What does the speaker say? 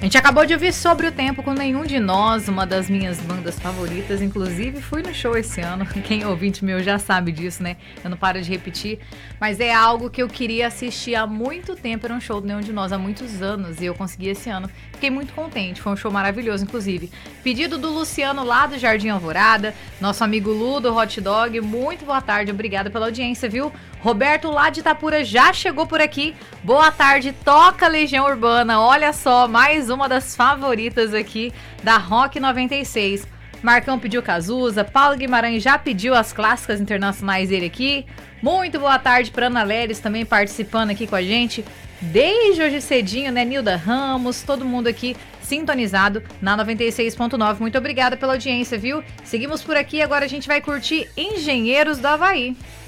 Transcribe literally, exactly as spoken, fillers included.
gente acabou de ouvir Sobre o Tempo com Nenhum de Nós, uma das minhas bandas favoritas. Inclusive, fui no show esse ano. Quem é ouvinte meu já sabe disso, né? Eu não paro de repetir. Mas é algo que eu queria assistir há muito tempo. Era um show do Nenhum de Nós há muitos anos e eu consegui esse ano. Fiquei muito contente. Foi um show maravilhoso, inclusive. Pedido do Luciano lá do Jardim Alvorada. Nosso amigo Lu do Hot Dog. Muito boa tarde. Obrigada pela audiência, viu? Roberto lá de Itapura já chegou por aqui. Boa tarde. Toca Legião Urbana. Olha só, mais uma das favoritas aqui da Rock noventa e seis. Marcão pediu Cazuza, Paulo Guimarães já pediu as clássicas internacionais dele aqui. Muito boa tarde para Ana Leres também participando aqui com a gente. Desde hoje cedinho, né? Nilda Ramos, todo mundo aqui sintonizado na noventa e seis ponto nove. Muito obrigada pela audiência, viu? Seguimos por aqui, agora a gente vai curtir Engenheiros do Havaí.